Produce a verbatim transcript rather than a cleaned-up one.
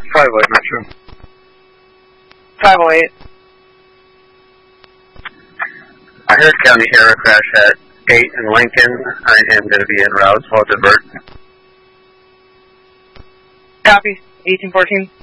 five oh eight Metro. five oh eight. I heard County Hero crash at eight in Lincoln. I am going to be en route, so I'll divert. Copy. eighteen fourteen.